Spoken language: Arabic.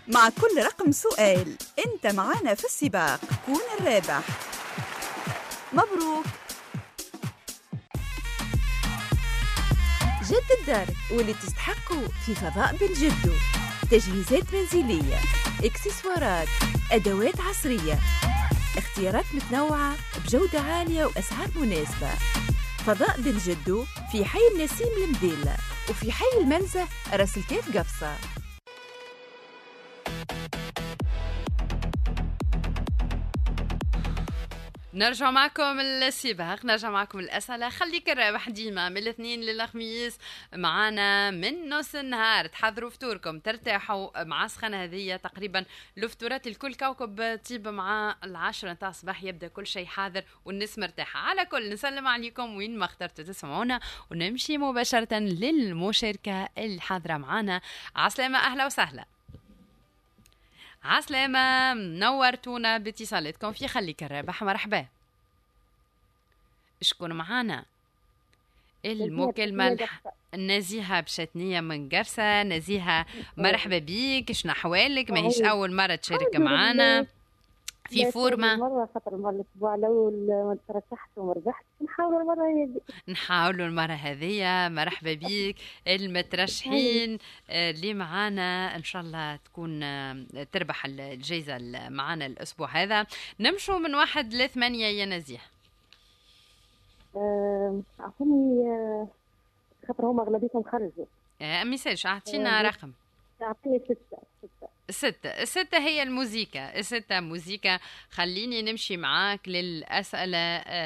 مع كل رقم سؤال أنت معنا في السباق، كون الرابح. مبروك. جد الدار واللي تستحقوا في فضاء بن جدو. تجهيزات منزلية، إكسسوارات، أدوات عصرية، اختيارات متنوعة بجودة عالية وأسعار مناسبة. فضاء بن جدو في حي النسيم المدينة، وفي حي المنزه راس الكيف قفصة. نرجع معكم السباق، نرجع معكم الأسئلة. خليك الرابح ديما من الاثنين للخميس معانا من نص النهار. تحضروا فطوركم ترتاحوا مع سخنة هذه تقريبا الفطورات الكل كوكب طيب مع 10 نتاع الصباح يبدأ كل شيء حاضر والناس مرتاحة. على كل نسلم عليكم وين ما اخترتوا تسمعونا ونمشي مباشرة للمشاركة الحاضرة معانا. عسلامة، أهلا وسهلا. عسلامة، نورتونا باتصالاتكم في خليك الرابح. مرحبا، شكون معانا؟ المكالمة نزيهة بشتنية من قرصة. نزيهة مرحبا بيك، شنو أحوالك؟ ماهيش أول مرة تشارك معانا في فورمة؟ مرة خاطر المرة الأسبوع الأول ترشحت وما ربحتش، نحاولوا المرة هذه. نحاولوا المرة هذه. مرحبا بيك. المترشحين اللي معانا إن شاء الله تكون تربح الجائزة معانا الأسبوع هذا. نمشوا من 1 ل 8 يا نزيهة. أعطوني خاطر هما أغلبيتهم خرجوا. ميساج أعطينا رقم. أعطيني 6. الستة هي الموسيقى. الستة موسيقى. خليني نمشي معاك للأسئلة